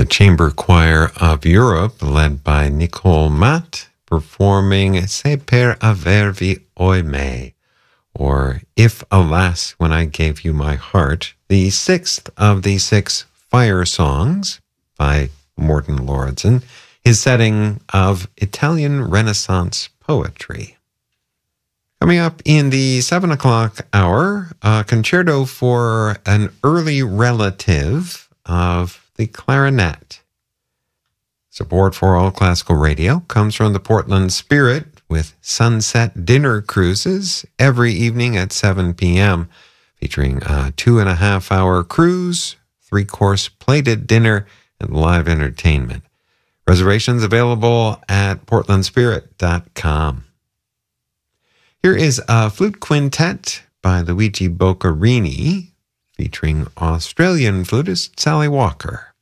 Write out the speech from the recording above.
Chamber Choir of Europe, led by Nicole Matt, performing Se per avervi oime, or If Alas When I Gave You My Heart, the sixth of the 6 fire songs by Morten Lauridsen, his setting of Italian Renaissance poetry. Coming up in the 7 o'clock hour, a concerto for an early relative of the clarinet. Support for All Classical Radio comes from the Portland Spirit with sunset dinner cruises every evening at 7 p.m., featuring a 2.5-hour cruise, 3-course plated dinner, and live entertainment. Reservations available at portlandspirit.com. Here is a flute quintet by Luigi Boccherini, featuring Australian flutist Sally Walker.